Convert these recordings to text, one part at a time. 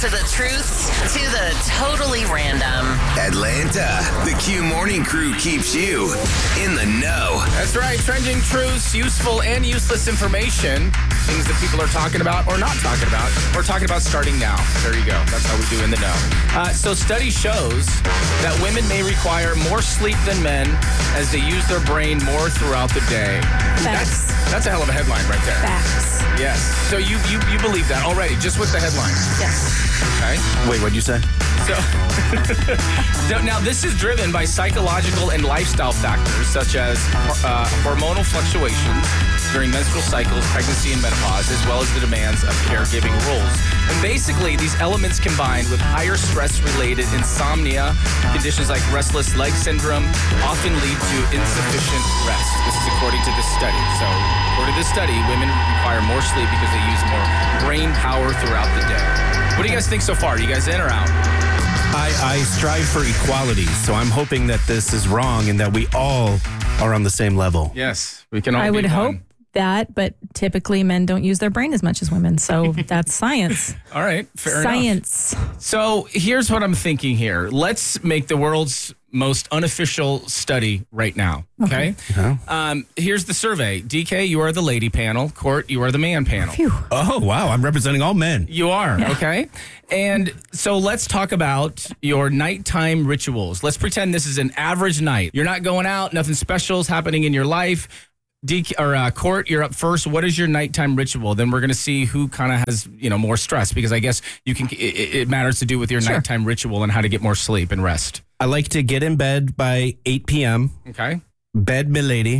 to the truths to the totally random. Atlanta, the Q Morning Crew keeps you in the know. That's right. Trending truths, useful and useless information. Things that people are talking about or not talking about. We're talking about starting now. There you go. That's how we do in the know. So study shows that women may require more sleep than men as they use their brain more throughout the day. Facts. That's a hell of a headline right there. Facts. Yes. So you believe that already, just with the headline. Yes. Okay. Wait, what'd you say? So now this is driven by psychological and lifestyle factors such as hormonal fluctuations during menstrual cycles, pregnancy, and menopause, as well as the demands of caregiving roles. And basically, these elements combined with higher stress-related insomnia, conditions like restless leg syndrome, often lead to insufficient rest. This is according to this study. So, according to this study, women require more sleep because they use more brain power throughout the day. What do you guys think so far? Are you guys in or out? I strive for equality, so I'm hoping that this is wrong and that we all are on the same level. Yes, we can all I be would one. hope that, but typically men don't use their brain as much as women. So that's science. All right, fair enough. Science. So here's what I'm thinking here. Let's make the world's most unofficial study right now. Okay. Here's the survey. DK, you are the lady panel. Court, you are the man panel. Phew. Oh, wow. I'm representing all men. You are, Yeah. okay? And so let's talk about your nighttime rituals. Let's pretend this is an average night. You're not going out, nothing special is happening in your life. Court, you're up first. What is your nighttime ritual? Then we're going to see who kind of has, more stress, because I guess it matters to do with your nighttime ritual and how to get more sleep and rest. I like to get in bed by 8 p.m. Okay. Bed milady.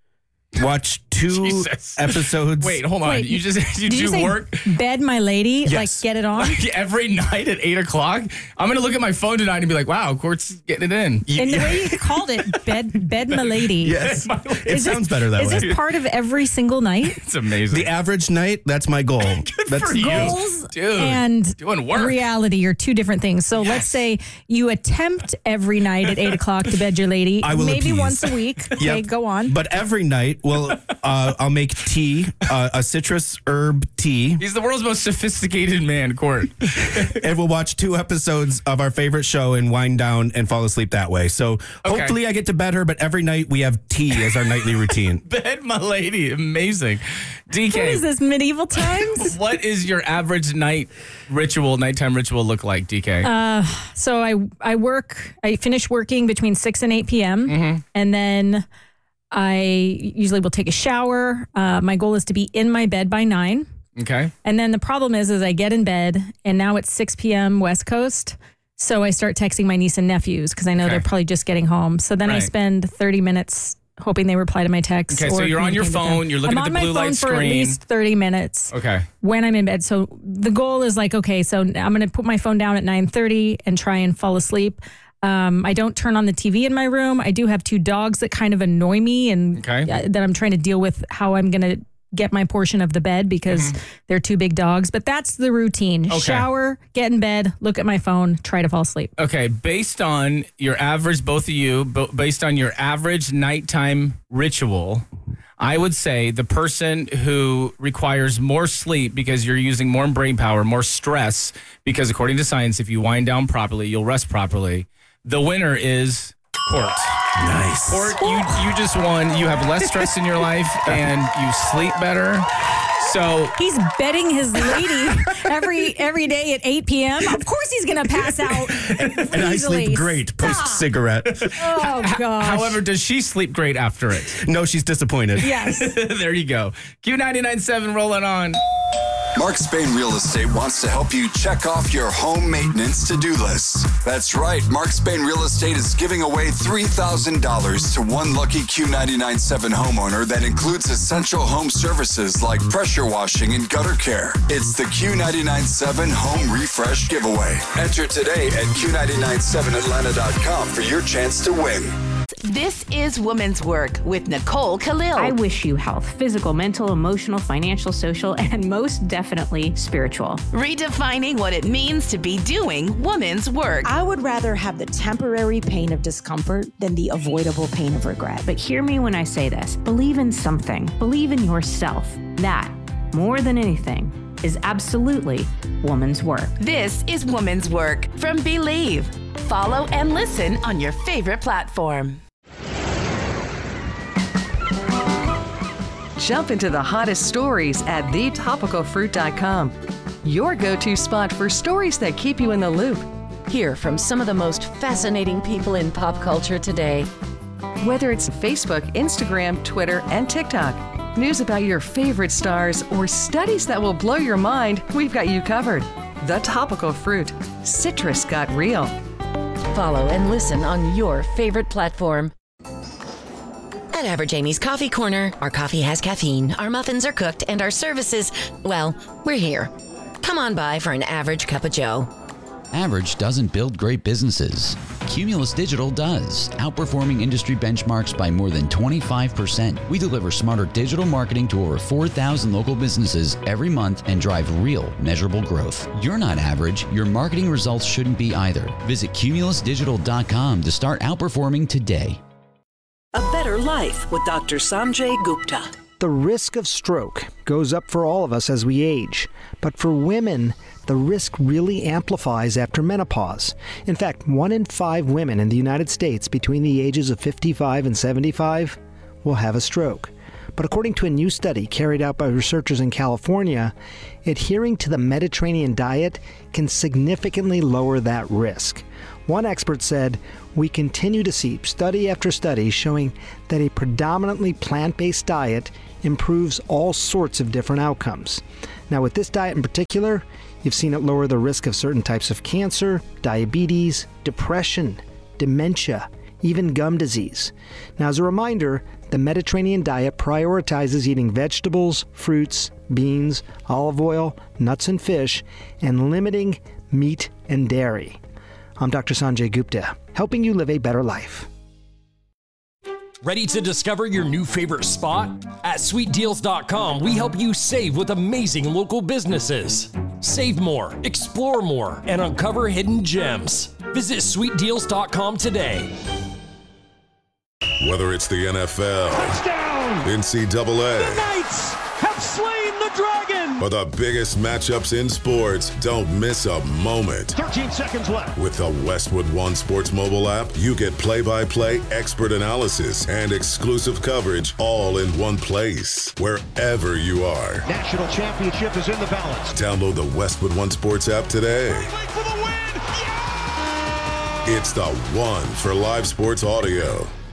Watch 2 Jesus. episodes. Wait, hold on. Wait, you Did do you say work bed, my lady? Yes. Like, get it on? every night at 8 o'clock? I'm going to look at my phone tonight and be like, wow, Court's getting it in. And the way you called it, bed, my lady. Yes. It sounds better that Is way. this part of every single night? It's amazing. The average night, that's my goal. That's for you. Goals Dude, and doing work. reality are two different things. So let's say you attempt every night at 8 o'clock to bed your lady. I will Maybe appease. once a week. Okay, Yep. go on. But every night, I'll make tea, a citrus herb tea, He's the world's most sophisticated man, Court. and we'll watch 2 episodes of our favorite show and wind down and fall asleep that way. So hopefully I get to bed her, but every night we have tea as our nightly routine. Bed, my lady. Amazing. DK. What is this, medieval times? What is your average nighttime ritual look like, DK? So I finish working between 6 and 8 p.m. And then I usually will take a shower. My goal is to be in my bed by 9. Okay. And then the problem is I get in bed and now it's 6 p.m. West Coast. So I start texting my niece and nephews because I know they're probably just getting home. So then I Right. spend 30 minutes hoping they reply to my text. Okay, so you're on your communicating with them. phone, you're looking I'm at the blue light on my phone for at screen. least 30 minutes Okay. when I'm in bed. So the goal is like, okay, so I'm going to put my phone down at 9:30 and try and fall asleep. I don't turn on the TV in my room. I do have 2 dogs that kind of annoy me and that I'm trying to deal with how I'm going to get my portion of the bed because they're 2 big dogs. But that's the routine. Okay. Shower, get in bed, look at my phone, try to fall asleep. Okay, based on your average, both of you, based on your average nighttime ritual, I would say the person who requires more sleep because you're using more brain power, more stress, because according to science, if you wind down properly, you'll rest properly. The winner is Court. Nice. Court, you just won. You have less stress in your life and you sleep better. So He's betting his lady every day at 8 p.m. Of course he's going to pass out And I easily. sleep great post-cigarette. Oh, gosh. however, does she sleep great after it? No, she's disappointed. Yes. There you go. Q99.7 rolling on. Mark Spain Real Estate wants to help you check off your home maintenance to-do list. That's right. Mark Spain Real Estate is giving away $3,000 to one lucky Q99.7 homeowner that includes essential home services like pressure washing and gutter care. It's the Q99.7 Home Refresh Giveaway. Enter today at Q997atlanta.com for your chance to win. This is Women's Work with Nicole Khalil. I wish you health, physical, mental, emotional, financial, social, and most definitely spiritual. Redefining what it means to be doing women's work. I would rather have the temporary pain of discomfort than the avoidable pain of regret. But hear me when I say this. Believe in something. Believe in yourself. That, more than anything, is absolutely woman's work. This is Woman's Work from Believe. Follow and listen on your favorite platform. Jump into the hottest stories at thetopicalfruit.com. Your go-to spot for stories that keep you in the loop. Hear from some of the most fascinating people in pop culture today. Whether it's Facebook, Instagram, Twitter, and TikTok, news about your favorite stars, or studies that will blow your mind, we've got you covered. The Topical Fruit. Citrus got real. Follow and listen on your favorite platform. At Average Amy's Coffee Corner, our coffee has caffeine, our muffins are cooked, and our services, well, we're here. Come on by for an average cup of joe. Average doesn't build great businesses. Cumulus Digital does, outperforming industry benchmarks by more than 25%. We deliver smarter digital marketing to over 4,000 local businesses every month and drive real, measurable growth. You're not average. Your marketing results shouldn't be either. Visit cumulusdigital.com to start outperforming today. A Better Life with Dr. Sanjay Gupta. The risk of stroke goes up for all of us as we age, but for women, the risk really amplifies after menopause. In fact, 1 in 5 women in the United States between the ages of 55 and 75 will have a stroke. But according to a new study carried out by researchers in California, adhering to the Mediterranean diet can significantly lower that risk. One expert said, "We continue to see study after study showing that a predominantly plant-based diet improves all sorts of different outcomes." Now, with this diet in particular, you've seen it lower the risk of certain types of cancer, diabetes, depression, dementia, even gum disease. Now, as a reminder, the Mediterranean diet prioritizes eating vegetables, fruits, beans, olive oil, nuts and fish, and limiting meat and dairy. I'm Dr. Sanjay Gupta, helping you live a better life. Ready to discover your new favorite spot? At sweetdeals.com, we help you save with amazing local businesses. Save more, explore more, and uncover hidden gems. Visit sweetdeals.com today. Whether it's the NFL, touchdown, NCAA, the Knights have slain the dragon, or the biggest matchups in sports, don't miss a moment. 13 seconds left. With the Westwood One Sports mobile app, you get play-by-play, expert analysis, and exclusive coverage all in one place, wherever you are. National championship is in the balance. Download the Westwood One Sports app today. For the win. Yeah! It's the one for live sports audio.